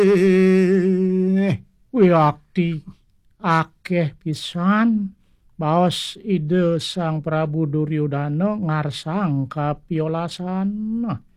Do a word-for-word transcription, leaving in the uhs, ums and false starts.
Wiakti akeh pisan baos ide Sang Prabu Duryudana ngarsang kapiolasan.